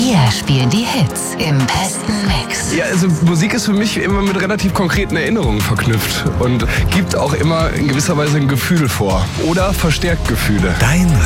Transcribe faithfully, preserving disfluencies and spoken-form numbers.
Wir spielen die Hits im besten Mix. Ja, also Musik ist für mich immer mit relativ konkreten Erinnerungen verknüpft und gibt auch immer in gewisser Weise ein Gefühl vor oder verstärkt Gefühle. Dein